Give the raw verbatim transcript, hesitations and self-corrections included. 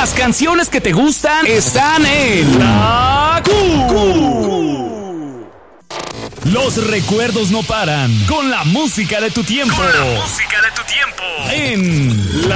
Las canciones que te gustan están en La Q. Los recuerdos no paran con la música de tu tiempo. Con la música de tu tiempo. En La